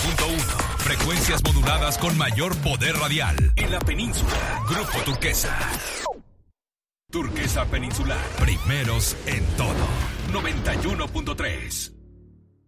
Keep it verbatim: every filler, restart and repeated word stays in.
punto uno. Frecuencias moduladas con mayor poder radial. En la península. Grupo Turquesa. Turquesa Peninsular. Primeros en todo. noventa y uno punto tres.